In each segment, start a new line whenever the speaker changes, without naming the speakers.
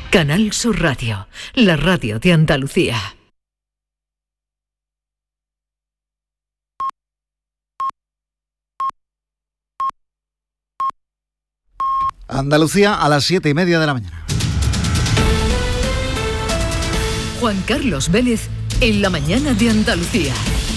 Canal Sur Radio, la radio de Andalucía.
Andalucía a las 7:30 de la mañana.
Juan Carlos Vélez en la mañana de Andalucía.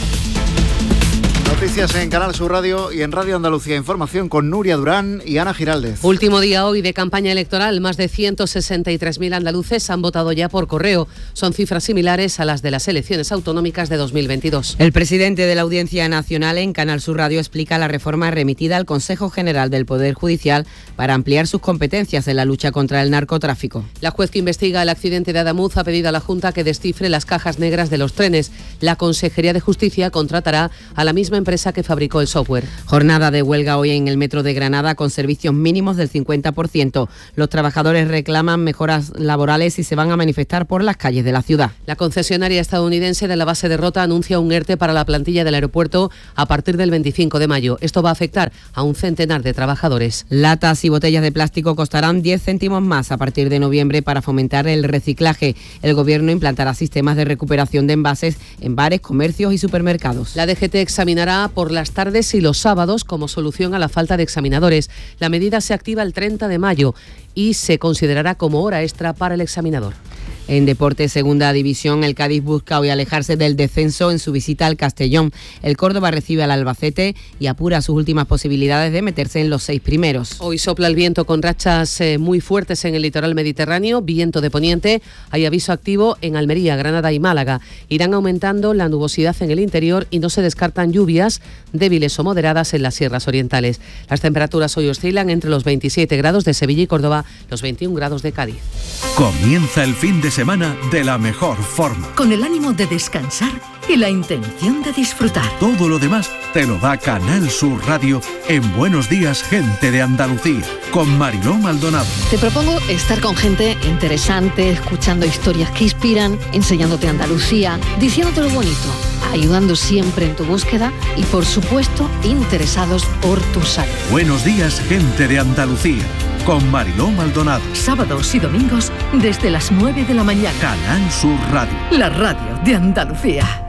Noticias en Canal Sur Radio y en Radio Andalucía Información con Nuria Durán y Ana Giraldez.
Último día hoy de campaña electoral. Más de 163.000 andaluces han votado ya por correo. Son cifras similares a las de las elecciones autonómicas de 2022.
El presidente de la Audiencia Nacional en Canal Sur Radio explica la reforma remitida al Consejo General del Poder Judicial para ampliar sus competencias en la lucha contra el narcotráfico.
La juez que investiga el accidente de Adamuz ha pedido a la Junta que descifre las cajas negras de los trenes. La Consejería de Justicia contratará a la misma empresa que fabricó el software.
Jornada de huelga hoy en el metro de Granada con servicios mínimos del 50%. Los trabajadores reclaman mejoras laborales y se van a manifestar por las calles de la ciudad.
La concesionaria estadounidense de la base de Rota anuncia un ERTE para la plantilla del aeropuerto a partir del 25 de mayo. Esto va a afectar a un centenar de trabajadores.
Latas y botellas de plástico costarán 10 céntimos más a partir de noviembre para fomentar el reciclaje. El Gobierno implantará sistemas de recuperación de envases en bares, comercios y supermercados.
La DGT examinará por las tardes y los sábados como solución a la falta de examinadores. La medida se activa el 30 de mayo y se considerará como hora extra para el examinador.
En deportes, segunda división, el Cádiz busca hoy alejarse del descenso en su visita al Castellón. El Córdoba recibe al Albacete y apura sus últimas posibilidades de meterse en los 6 primeros.
Hoy sopla el viento con rachas muy fuertes en el litoral mediterráneo, viento de poniente. Hay aviso activo en Almería, Granada y Málaga. Irán aumentando la nubosidad en el interior y no se descartan lluvias débiles o moderadas en las sierras orientales. Las temperaturas hoy oscilan entre los 27 grados de Sevilla y Córdoba, los 21 grados de Cádiz.
Comienza el fin de semana de la mejor forma.
Con el ánimo de descansar y la intención de disfrutar.
Todo lo demás te lo da Canal Sur Radio en Buenos Días, Gente de Andalucía, con Mariló Maldonado.
Te propongo estar con gente interesante, escuchando historias que inspiran, enseñándote Andalucía, diciéndote lo bonito, ayudando siempre en tu búsqueda y, por supuesto, interesados por tu salud.
Buenos Días, Gente de Andalucía, con Mariló Maldonado.
Sábados y domingos desde las 9 de la mañana.
Canal Sur Radio.
La radio de Andalucía.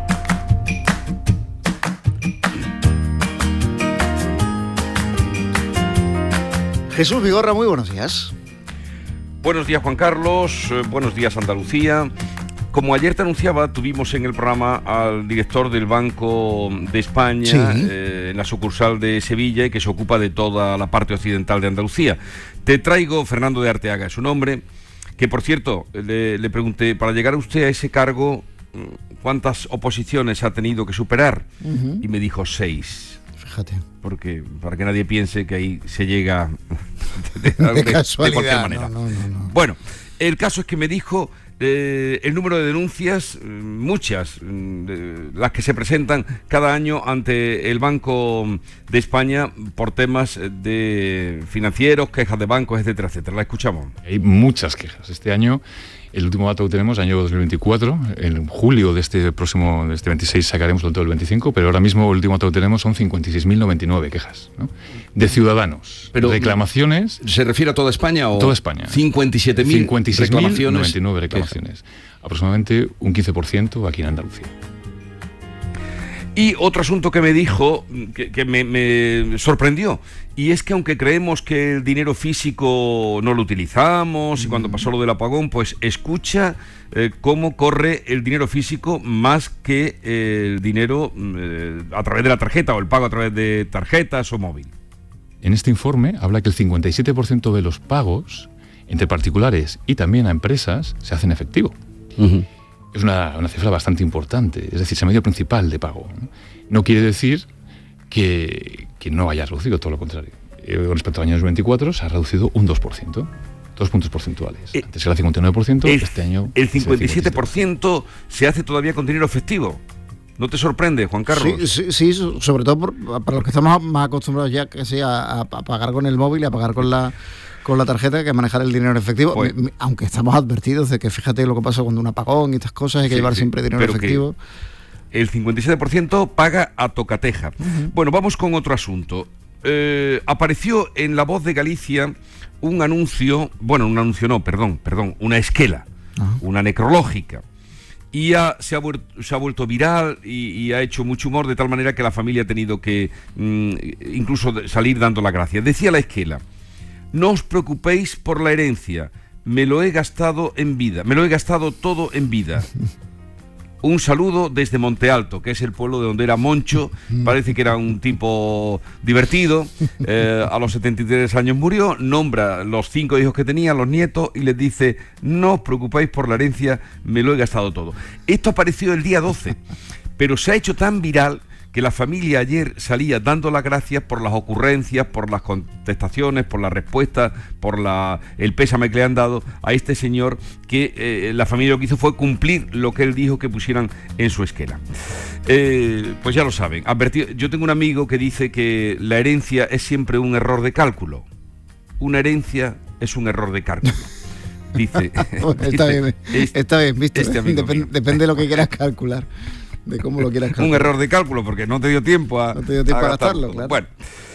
Jesús Vigorra, muy buenos días.
Buenos días, Juan Carlos. Buenos días, Andalucía. Como ayer te anunciaba, tuvimos en el programa al director del Banco de España,
sí,
en la sucursal de Sevilla, y que se ocupa de toda la parte occidental de Andalucía. Te traigo Fernando de Arteaga, es su nombre, que por cierto, le pregunté, para llegar a usted a ese cargo, ¿cuántas oposiciones ha tenido que superar? Y me dijo 6.
Fíjate.
Porque para que nadie piense que ahí se llega
de
cualquier manera.
No.
Bueno, el caso es que me dijo el número de denuncias, muchas, las que se presentan cada año ante el Banco de España por temas de financieros, quejas de bancos, etcétera, etcétera. La escuchamos.
Hay muchas quejas. Este año, el último dato que tenemos, año 2024, en julio de este 26 sacaremos el dato del 25, pero ahora mismo el último dato que tenemos son 56.099 quejas, ¿no? De ciudadanos. Pero reclamaciones.
¿Se refiere a toda España o...?
Toda España. 56.099 reclamaciones. Aproximadamente un 15% aquí en Andalucía.
Y otro asunto que me dijo, que me sorprendió, y es que aunque creemos que el dinero físico no lo utilizamos, y cuando pasó lo del apagón, pues escucha cómo corre el dinero físico más que el dinero a través de la tarjeta, o el pago a través de tarjetas o móvil.
En este informe habla que el 57% de los pagos entre particulares y también a empresas se hacen efectivo. Es una cifra bastante importante, es decir, es el medio principal de pago. No quiere decir que no haya reducido, todo lo contrario. Con respecto al año 2024 se ha reducido un 2%, 2 puntos porcentuales. Antes era el 59%, este año...
El 57% se hace todavía con dinero efectivo. ¿No te sorprende, Juan Carlos?
Sí, sobre todo para los que estamos más acostumbrados ya que sí, a pagar con el móvil y a pagar con la tarjeta, que manejar el dinero en efectivo, pues, aunque estamos advertidos de que fíjate lo que pasa cuando un apagón y estas cosas, hay que llevar siempre dinero en efectivo.
El 57% paga a tocateja. Bueno, vamos con otro asunto. apareció en La Voz de Galicia una esquela, una necrológica. Y se ha vuelto viral y ha hecho mucho humor, de tal manera que la familia ha tenido que incluso salir dando las gracias. Decía la esquela: no os preocupéis por la herencia, me lo he gastado todo en vida. Un saludo desde Monte Alto, que es el pueblo de donde era Moncho. Parece que era un tipo divertido. A los 73 años murió, nombra los 5 hijos que tenía, los nietos, y les dice: no os preocupéis por la herencia, me lo he gastado todo. Esto apareció el día 12, pero se ha hecho tan viral que la familia ayer salía dando las gracias por las ocurrencias, por las contestaciones, por las respuestas, por el pésame que le han dado a este señor, que la familia lo que hizo fue cumplir lo que él dijo que pusieran en su esquela. Pues ya lo saben, yo tengo un amigo que dice que la herencia es siempre un error de cálculo. Una herencia es un error de cálculo. Dice.
Está bien, ¿viste? Depende de lo que quieras calcular. De cómo lo quieras calcular.
Un error de cálculo, porque no te dio tiempo a
gastarlo, claro.
Bueno.